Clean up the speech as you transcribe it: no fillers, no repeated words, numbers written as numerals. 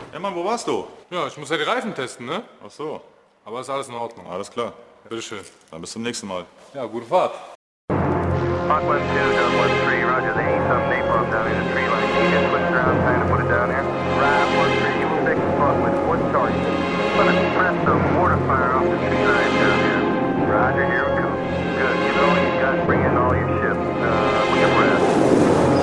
Ja, Mann, wo warst du? Ja, ich muss ja die Reifen testen, ne? Ach so, Aber ist alles in Ordnung. alles klar. Bitteschön. Dann bis zum nächsten Mal. Ja, gute Fahrt. Mach 1-2, 13, roger, they need some napalm down in the tree